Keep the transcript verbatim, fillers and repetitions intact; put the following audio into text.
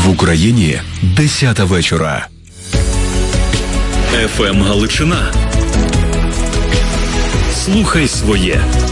В Україні десята вечора. еф ем Галичина. Слухай своє.